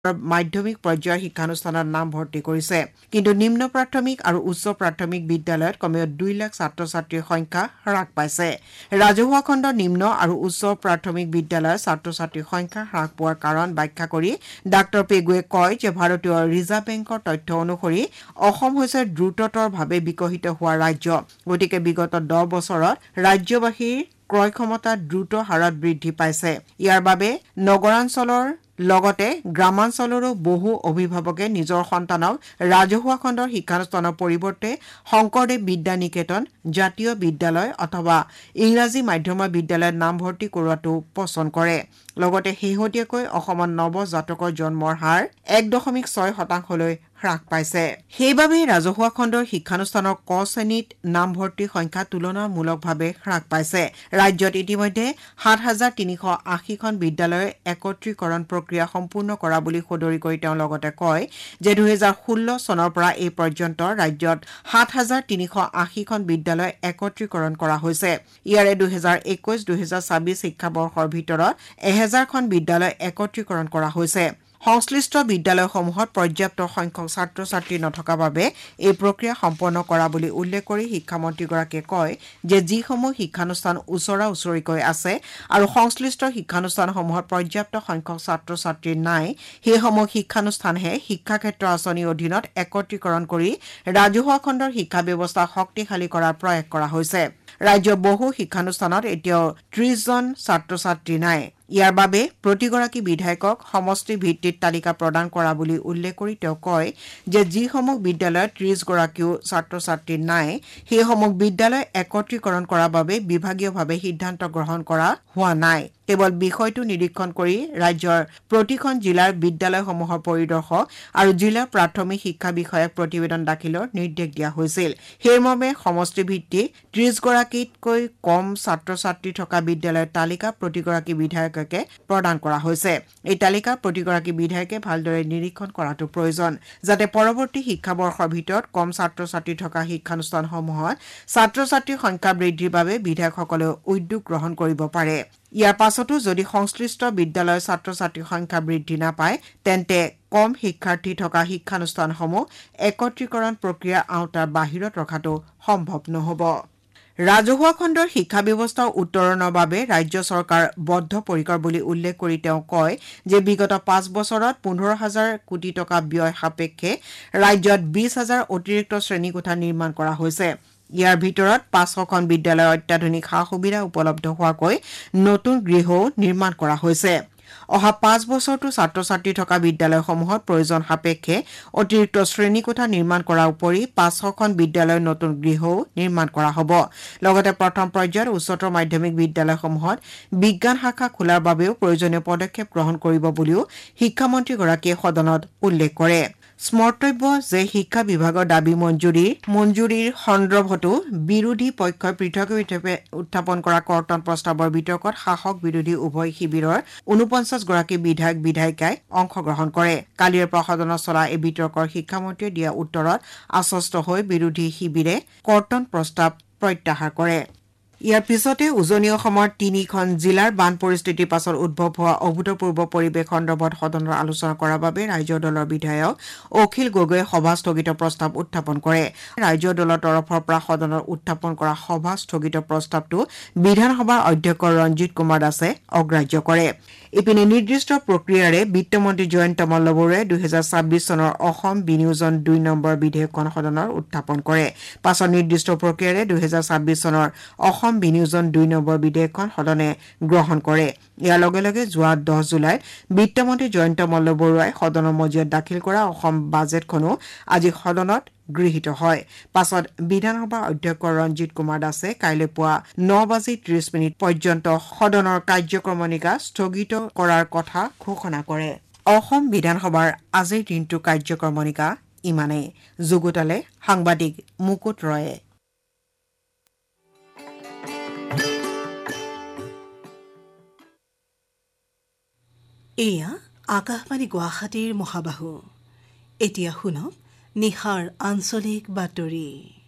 মাধ্যমিক পৰ্যায়ৰ শিক্ষানুষ্ঠানত নাম ভৰ্তি কৰিছে কিন্তু নিম্ন প্ৰাথমিক আৰু উচ্চ প্ৰাথমিক বিদ্যালয়ত কমেও 2 লাখ ছাত্ৰ-ছাত্ৰীৰ সংখ্যা হ্ৰাস পাইছে ৰাজহুৱা খণ্ডৰ নিম্ন আৰু উচ্চ প্ৰাথমিক বিদ্যালয়ৰ ছাত্ৰ-ছাত্ৰীৰ সংখ্যা হ্ৰাস পোৱাৰ কাৰণ ব্যাখ্যা কৰি ডাক্তৰ পেগুৱে কয় যে ভাৰতীয় ৰিজাৰ্ভ বেংকৰ তথ্য অনুসৰি অসম হৈছে দ্ৰুততৰভাৱে বিকশিত হোৱা ৰাজ্য গতিকে বিগত 10 বছৰত ৰাজ্যবাসীৰ ক্ৰয় ক্ষমতা দ্ৰুত হাৰত বৃদ্ধি পাইছে ইয়াৰ বাবে নগৰাঞ্চলৰ লগতে গ্ৰামাঞ্চলৰো বহু অভিভাৱকে নিজৰ সন্তানক ৰাজহুৱা খণ্ডৰ শিক্ষানুষ্ঠানৰ পৰিৱৰ্তে শংকৰদেৱ বিদ্যা নিকেতন জাতীয় বিদ্যালয় অথবা ইংৰাজী মাধ্যমৰ বিদ্যালয়ত নামভৰ্তি কৰোৱাটো পছন্দ কৰে লগতে শেহতীয়াকৈ অসমত নৱজাতকৰ জন্মৰ হাৰ 1.6% হ্ৰাস পাইছে সেইবাবে ৰাজহুৱা খণ্ডৰ শিক্ষানুষ্ঠানৰ ক শ্ৰেণীত নামভৰ্তিৰ সংখ্যা তুলনামূলকভাৱে হ্ৰাস পাইছে ৰাজ্যত ইতিমধ্যে 7,380খন বিদ্যালয়ৰ একত্ৰীকৰণ প্ৰক্ৰিয়া সম্পূৰ্ণ কৰা বুলি সদৰি কৰি তেওঁ লগতে কয় যে 2016 চনৰ পৰা এই পৰ্যন্ত ৰাজ্যত 7,380খন বিদ্যালয় একত্ৰীকৰণ কৰা হৈছে ইয়াৰে 2021-2026 শিক্ষাবৰ্ষৰ ভিতৰত 1000খন বিদ্যালয় একত্ৰীকৰণ কৰা হৈছে সংশ্লিষ্ট বিদ্যালয়সমূহত পৰ্যাপ্ত সংখ্যক ছাত্ৰ-ছাত্ৰী নথকা বাবে এই প্ৰক্ৰিয়া সম্পন্ন কৰা বুলি উল্লেখ কৰি শিক্ষামন্ত্ৰীগৰাকীয়ে কয় যে যিসমূহ শিক্ষানুষ্ঠান ওচৰা-ওচৰিকৈ আছে আৰু সংশ্লিষ্ট শিক্ষানুষ্ঠানসমূহত পৰ্যাপ্ত সংখ্যক ছাত্ৰ-ছাত্ৰী নাই সেইসমূহ শিক্ষানুষ্ঠানহে শিক্ষাক্ষেত্ৰ আঁচনিৰ অধীনত একত্ৰীকৰণ কৰি ৰাজহুৱা খণ্ডৰ শিক্ষা ব্যৱস্থা শক্তিশালী কৰাৰ প্ৰয়াস কৰা হৈছে ৰাজ্যৰ বহু শিক্ষানুষ্ঠানত এতিয়াও 30 জন ছাত্ৰ-ছাত্ৰী নাই ইয়াৰ বাবে প্ৰতিগৰাকী বিধায়কক সমষ্টি ভিত্তিত তালিকা প্ৰদান কৰা বুলি উল্লেখ কৰি তেওঁ কয় যে যিসমূহ বিদ্যালয়ত 30 গৰাকীও ছাত্ৰ-ছাত্ৰী নাই সেইসমূহ বিদ্যালয় একত্ৰীকৰণ কৰাৰ বাবে বিভাগীয়ভাৱে সিদ্ধান্ত গ্ৰহণ কৰা হোৱা নাই কেৱল বিষয়টো নিৰীক্ষণ কৰি ৰাজ্যৰ প্ৰতিখন জিলাৰ বিদ্যালয়সমূহৰ পৰিদৰ্শক আৰু জিলা প্ৰাথমিক শিক্ষা বিষয়াক প্ৰতিবেদন দাখিলৰ নিৰ্দেশ দিয়া হৈছিল সেইমৰ্মে সমষ্টি ভিত্তিক 30 গৰাকীতকৈ কম ছাত্ৰ-ছাত্ৰী থকা বিদ্যালয়ৰ তালিকা প্ৰতিগৰাকী বিধায়ক প্ৰদান কৰা হৈছে এই তালিকা প্ৰতিগৰাকী বিধায়কে ভালদৰে নিৰীক্ষণ কৰাটো প্ৰয়োজন যাতে পৰৱৰ্তী শিক্ষাবৰ্ষৰ ভিতৰত কম ছাত্ৰ-ছাত্ৰী থকা শিক্ষানুষ্ঠানসমূহত ছাত্ৰ-ছাত্ৰীৰ সংখ্যা বৃদ্ধিৰ বাবে বিধায়কসকলে উদ্যোগ গ্ৰহণ কৰিব পাৰে ইয়াৰ পাছতো যদি সংশ্লিষ্ট বিদ্যালয়ৰ ছাত্ৰ-ছাত্ৰীৰ সংখ্যা বৃদ্ধি নাপায় তেন্তে কম শিক্ষাৰ্থী থকা শিক্ষানুষ্ঠানসমূহ একত্ৰীকৰণ প্ৰক্ৰিয়াৰ আওতাৰ বাহিৰত ৰখাটো সম্ভৱ নহ'ব ৰাজহুৱা খণ্ডৰ শিক্ষা ব্যৱস্থাৰ উত্তৰণৰ বাবে ৰাজ্য চৰকাৰ বদ্ধপৰিকৰ বুলি উল্লেখ কৰি তেওঁ কয় যে বিগত 5 বছৰত 15,000 কোটি টকা ব্যয় সাপেক্ষে ৰাজ্যত 20,000 অতিৰিক্ত শ্ৰেণীকোঠা নিৰ্মাণ কৰা হৈছে ইয়াৰ ভিতৰত 500খন বিদ্যালয়ৰ অত্যাধুনিক সা-সুবিধা উপলব্ধ হোৱাকৈ নতুন গৃহও নিৰ্মাণ কৰা হৈছে অহা 5 বছৰটো ছাত্ৰ-ছাত্ৰী থকা বিদ্যালয়সমূহত প্ৰয়োজন সাপেক্ষে অতিৰিক্ত শ্ৰেণীকোঠা নিৰ্মাণ কৰাৰ উপৰি 500খন বিদ্যালয়ৰ নতুন গৃহও নিৰ্মাণ কৰা হ'ব লগতে প্ৰথম পৰ্যায়ত উচ্চতৰ মাধ্যমিক বিদ্যালয়সমূহত বিজ্ঞান শাখা খোলাৰ বাবেও প্ৰয়োজনীয় পদক্ষেপ গ্ৰহণ কৰিব বুলিও শিক্ষামন্ত্ৰীগৰাকীয়ে সদনত উল্লেখ কৰে স্মৰ্তব্য যে শিক্ষা বিভাগৰ দাবী মঞ্জুৰীৰ সন্দৰ্ভতো বিৰোধী পক্ষই পৃথকভাৱে উত্থাপন কৰা কৰ্তন প্ৰস্তাৱৰ বিতৰ্কত শাসক বিৰোধী উভয় শিবিৰৰ 49 গৰাকী বিধায়িকাই অংশগ্ৰহণ কৰে কালিৰ পৰা সদনত চলা এই বিতৰ্কৰ শিক্ষামন্ত্ৰীয়ে দিয়া উত্তৰত আশ্বস্ত হৈ বিৰোধী শিবিৰে কৰ্তন প্ৰস্তাৱ প্ৰত্যাহাৰ কৰে ইয়াৰ পিছতে উজনি অসমৰ 3খন জিলাৰ বান পৰিস্থিতিৰ পাছত উদ্ভৱ হোৱা অভূতপূৰ্ব পৰিৱেশ সন্দৰ্ভত সদনৰ আলোচনা কৰাৰ বাবে ৰাজ্য দলৰ বিধায়ক অখিল গগৈয়ে সভা স্থগিত প্ৰস্তাৱ উত্থাপন কৰে ৰাজ্য দলৰ তৰফৰ পৰা সদনৰ উত্থাপন কৰা সভা স্থগিত প্ৰস্তাৱটো বিধানসভাৰ অধ্যক্ষ ৰঞ্জিত কুমাৰ দাসে অগ্ৰাহ্য কৰে ইপিনে নিৰ্দিষ্ট প্ৰক্ৰিয়াৰে বিত্তমন্ত্ৰী জয়ন্ত মল্লবৰুৱাই 2026 চনৰ অসম বিনিয়োজন 2 নম্বৰ বিধেয়কখন সদনৰ উত্থাপন কৰে পাছত নিৰ্দিষ্ট প্ৰক্ৰিয়াৰে 2026 চনৰ অসম বিনিয়োজন 2 নম্বৰ বিধেয়কখন সদনে গ্ৰহণ কৰে ইয়াৰ লগে লগে যোৱা 10 জুলাইত বিত্তমন্ত্ৰী জয়ন্ত মল্লবৰুৱাই সদনৰ মজিয়াত দাখিল কৰা অসম বাজেটখনো আজি সদনত গৃহীত হয় পাছত বিধানসভাৰ অধ্যক্ষ ৰঞ্জিত কুমাৰ দাসে কাইলৈ পুৱা 9:30 পৰ্যন্ত সদনৰ কাৰ্যক্ৰমণিকা স্থগিত কৰাৰ কথা ঘোষণা কৰে অসম বিধানসভাৰ আজিৰ দিনটো কাৰ্যক্ৰমণিকা ইমানেই যুগুতালে সাংবাদিক মুকুট ৰয়ে এয়া আকাশবাণী গুৱাহাটীৰ মহাবাহু এতিয়া শুনক নিশাৰ আঞ্চলিক বাতৰি